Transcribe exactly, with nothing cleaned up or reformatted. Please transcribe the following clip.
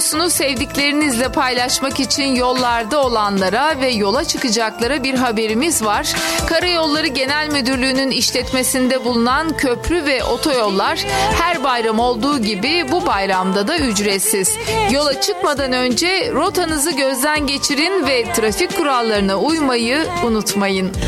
videosunu sevdiklerinizle paylaşmak için yollarda olanlara ve yola çıkacaklara bir haberimiz var. Karayolları Genel Müdürlüğü'nün işletmesinde bulunan köprü ve otoyollar her bayram olduğu gibi bu bayramda da ücretsiz. Yola çıkmadan önce rotanızı gözden geçirin ve trafik kurallarına uymayı unutmayın.